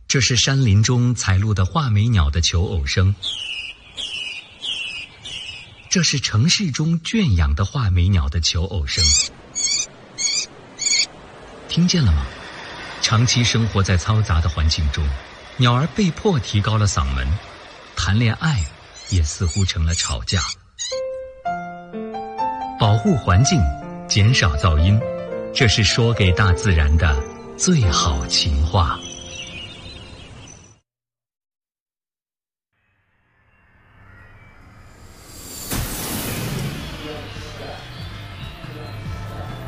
这是山林中采录的画眉鸟的求偶声，这是城市中圈养的画眉鸟的求偶声。听见了吗？长期生活在嘈杂的环境中，鸟儿被迫提高了嗓门，谈恋爱也似乎成了吵架。保护环境，减少噪音，这是说给大自然的最好情话。